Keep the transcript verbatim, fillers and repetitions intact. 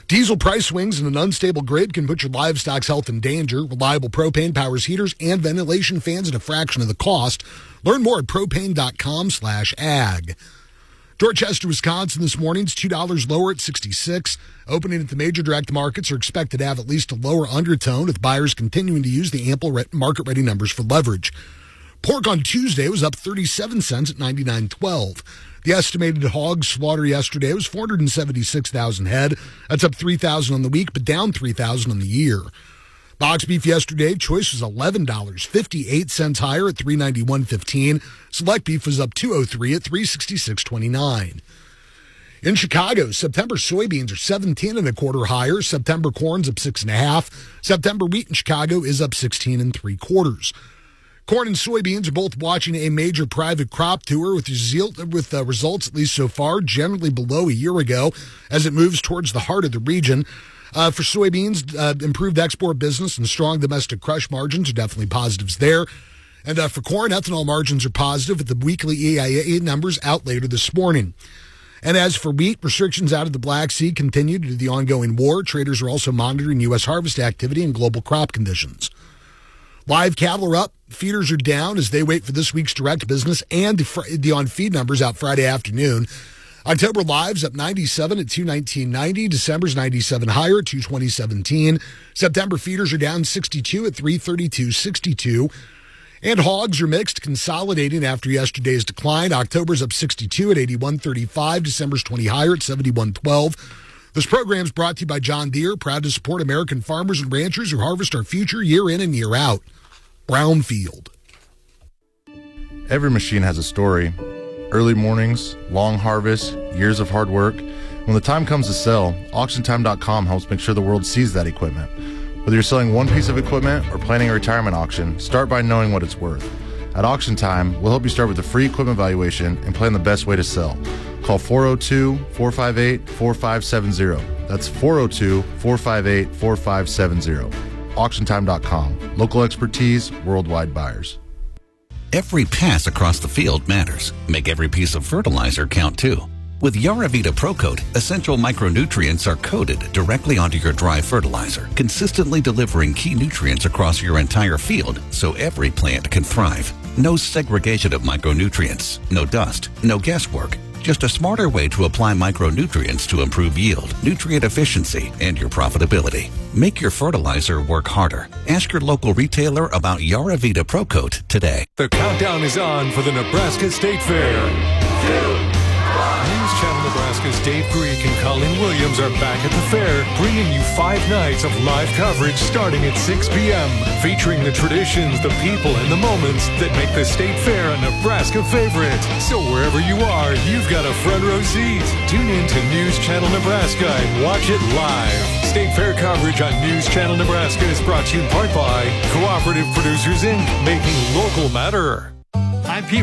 Diesel price swings in an unstable grid can put your livestock's health in danger. Reliable propane powers heaters and ventilation fans at a fraction of the cost. Learn more at propane.com slash ag. Dorchester, Wisconsin this morning is two dollars lower at sixty-six. Opening at the major direct markets are expected to have at least a lower undertone, with buyers continuing to use the ample market-ready numbers for leverage. Pork on Tuesday was up thirty-seven cents at ninety-nine twelve. The estimated hog slaughter yesterday was four hundred seventy-six thousand head. That's up three thousand on the week, but down three thousand on the year. Box beef yesterday, choice was eleven dollars, fifty-eight cents higher at three ninety-one fifteen. Select beef was up two oh three at three sixty-six twenty-nine. In Chicago, September soybeans are seventeen and a quarter higher. September corn's up six and a half. September wheat in Chicago is up sixteen and three quarters. Corn and soybeans are both watching a major private crop tour with, with uh, results, at least so far, generally below a year ago as it moves towards the heart of the region. Uh, for soybeans, uh, improved export business and strong domestic crush margins are definitely positives there. And uh, for corn, ethanol margins are positive with the weekly E I A numbers out later this morning. And as for wheat, restrictions out of the Black Sea continue due to the ongoing war. Traders are also monitoring U S harvest activity and global crop conditions. Live cattle are up, feeders are down as they wait for this week's direct business and the on-feed numbers out Friday afternoon. October lives up ninety-seven at two nineteen ninety. December's ninety-seven higher at two twenty seventeen. September feeders are down sixty-two at three thirty-two sixty-two. And hogs are mixed, consolidating after yesterday's decline. October's up sixty-two at eighty-one thirty-five. December's twenty higher at seventy-one twelve. This program is brought to you by John Deere, proud to support American farmers and ranchers who harvest our future year in and year out. Brownfield. Every machine has a story. Early mornings, long harvests, years of hard work. When the time comes to sell, auction time dot com helps make sure the world sees that equipment. Whether you're selling one piece of equipment or planning a retirement auction, start by knowing what it's worth. At Auction Time, we'll help you start with a free equipment valuation and plan the best way to sell. Call four oh two, four five eight, four five seven zero. That's four oh two, four five eight, four five seven zero. auction time dot com. Local expertise, worldwide buyers. Every pass across the field matters. Make every piece of fertilizer count too. With Yaravita ProCoat, essential micronutrients are coated directly onto your dry fertilizer, consistently delivering key nutrients across your entire field so every plant can thrive. No segregation of micronutrients, no dust, no guesswork. Just a smarter way to apply micronutrients to improve yield, nutrient efficiency, and your profitability. Make your fertilizer work harder. Ask your local retailer about Yaravita ProCoat today. The countdown is on for the Nebraska State Fair. Two, News Channel Nebraska's Dave Greek and Colleen Williams are back at the fair, bringing you five nights of live coverage starting at six p.m., featuring the traditions, the people, and the moments that make the State Fair a Nebraska favorite. So wherever you are, you've got a front row seat. Tune in to News Channel Nebraska and watch it live. State Fair coverage on News Channel Nebraska is brought to you in part by Cooperative Producers Incorporated, making local matter. I'm Pete